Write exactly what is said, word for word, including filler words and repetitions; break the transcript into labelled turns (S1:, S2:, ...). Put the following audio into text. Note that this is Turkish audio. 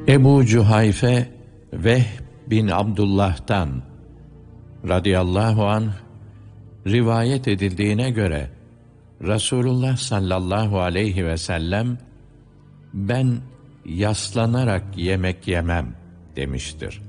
S1: Ebu Cuhayfe Vehb bin Abdullah'tan radıyallahu anh rivayet edildiğine göre Resulullah sallallahu aleyhi ve sellem ben yaslanarak yemek yemem demiştir.